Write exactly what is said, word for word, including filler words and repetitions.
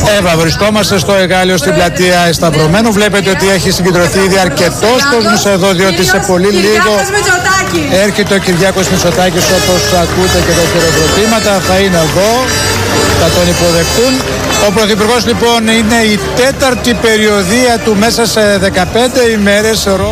Εύα, βρισκόμαστε στο Εγάλεο στην πλατεία Σταυρωμένου. Βλέπετε ότι έχει συγκεντρωθεί ήδη αρκετός κόσμος εδώ, διότι σε πολύ λίγο έρχεται ο Κυριάκος Μητσοτάκης, όπως ακούτε και τα χειροκροτήματα. Θα είναι εδώ, θα τον υποδεχτούν. Ο Πρωθυπουργός λοιπόν είναι η τέταρτη περιοδία του μέσα σε δεκαπέντε ημέρες.